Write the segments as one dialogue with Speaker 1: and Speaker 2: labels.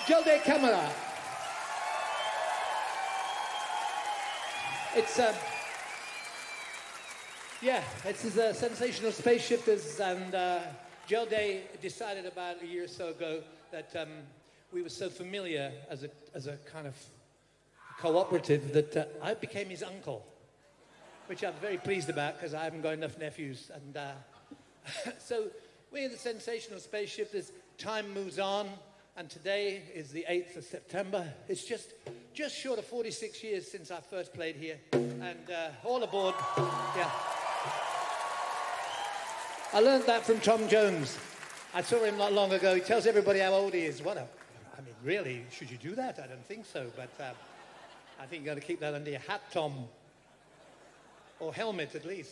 Speaker 1: Jodie Camera. It's this is a sensational Spaceshifters, and Jodie decided about a year or so ago that we were so familiar as a kind of cooperative that I became his uncle, which I'm very pleased about because I haven't got enough nephews. And so we're the sensational Spaceshifters. Time moves on, and today is the 8th of September. It's just short of 46 years since I first played here, and all aboard. Yeah. I learned that from Tom Jones. I saw him not long ago. He tells everybody how old he is. I mean, really, should you do that? I don't think so, but I think you've got to keep that under your hat, Tom. Or helmet, at least.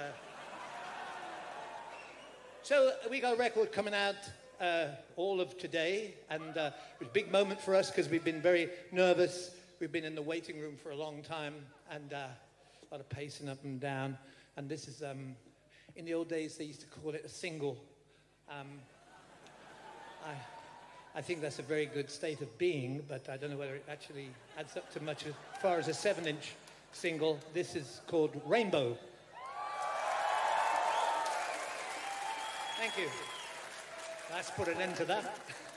Speaker 1: So we got a record coming out all of today, and it was a big moment for us because we've been very nervous. We've been in the waiting room for a long time, and a lot of pacing up and down. And this is, in the old days, they used to call it a single. I think that's a very good state of being, but I don't know whether it actually adds up to much as far as a 7-inch single. This is called Rainbow. Thank you. Let's put an end to that.